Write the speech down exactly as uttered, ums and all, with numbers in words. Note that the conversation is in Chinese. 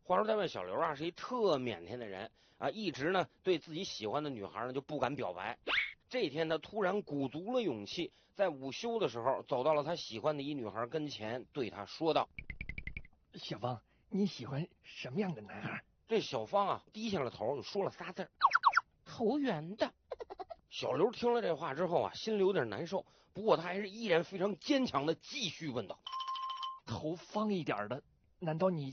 话说在外，小刘啊是一特腼腆的人啊，一直呢对自己喜欢的女孩呢就不敢表白。这天他突然鼓足了勇气，在午休的时候走到了他喜欢的一女孩跟前，对她说道： 小芳，你喜欢什么样的男孩？ 这小芳啊低下了头，就说了仨字：头圆的。小刘听了这话之后啊，心里有点难受，不过他还是依然非常坚强的继续问道： 头方一点的，难道你